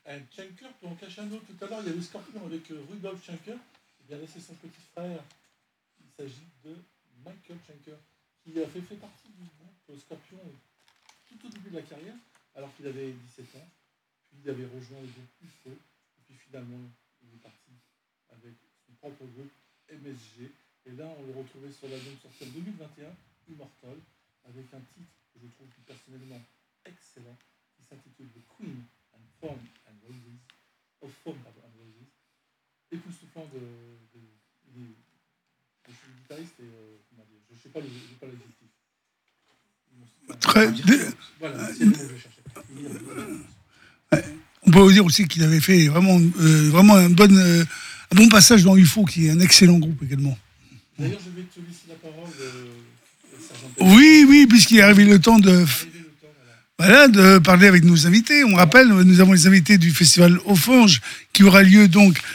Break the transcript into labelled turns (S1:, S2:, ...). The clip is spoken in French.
S1: Schenker, pour en cacher un autre, tout à l'heure, il y avait Scorpion avec Rudolf Schenker. Et bien là, c'est son petit frère. Il s'agit de Michael Schenker, qui a fait partie du groupe Scorpion tout au début de la carrière, alors qu'il avait 17 ans. Puis il avait rejoint le groupe UFO. Et puis finalement, il est parti avec son propre groupe MSG. Et là, on le retrouvait sur l'album sorti en 2021, Immortal, avec un titre que je trouve personnellement excellent, qui s'intitule The Queen and Thorn and Roses, époustouflant je suis guitariste et comment dire, je ne sais pas l'adjectif.
S2: Très.
S1: Voilà, c'est le mot que je cherchais.
S2: On peut dire aussi qu'il avait fait vraiment un bon passage dans UFO, qui est un excellent groupe également.
S1: D'ailleurs, je vais te laisser la parole, Sergent.
S2: Oui, puisqu'il est arrivé le temps de parler avec nos invités. On rappelle, nous avons les invités du festival Offenge qui aura lieu donc